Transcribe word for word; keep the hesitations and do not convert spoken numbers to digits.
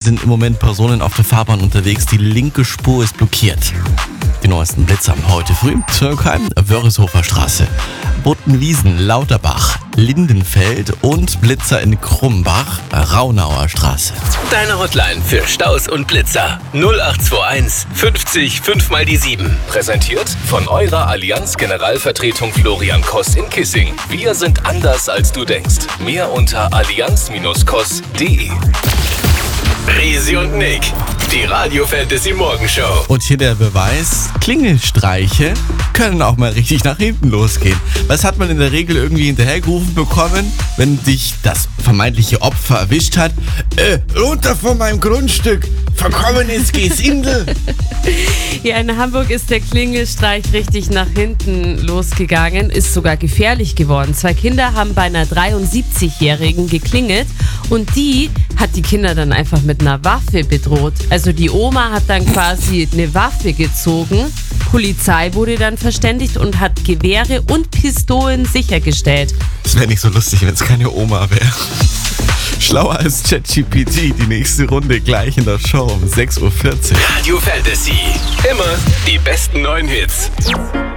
sind im Moment Personen auf der Fahrbahn unterwegs. Die linke Spur ist blockiert. Die neuesten Blitzer heute früh. Türkheim, Wörishofer Straße, Buttenwiesen, Lauterbach, Lindenfeld und Blitzer in Krumbach, Raunauer Straße. Deine Hotline für Staus und Blitzer null acht zwei eins fünfzig fünf mal die sieben. Präsentiert von eurer Allianz Generalvertretung Florian Koss in Kissing. Wir sind anders als du denkst. Mehr unter allianz Bindestrich koss punkt de. Risi und Nick, die Radio Fantasy Morgenshow. Und hier der Beweis, Klingelstreiche können auch mal richtig nach hinten losgehen. Was hat man in der Regel irgendwie hinterhergerufen bekommen, wenn dich das vermeintliche Opfer erwischt hat? Äh, runter von meinem Grundstück, verkommenes Gesindel. Ja, in Hamburg ist der Klingelstreich richtig nach hinten losgegangen, ist sogar gefährlich geworden. Zwei Kinder haben bei einer dreiundsiebzigjährigen geklingelt und die hat die Kinder dann einfach mit einer Waffe bedroht. Also die Oma hat dann quasi eine Waffe gezogen. Polizei wurde dann verständigt und hat Gewehre und Pistolen sichergestellt. Das wäre nicht so lustig, wenn es keine Oma wäre. Schlauer als ChatGPT, die nächste Runde gleich in der Show um sechs Uhr vierzig. Radio Fantasy, immer die besten neuen Hits.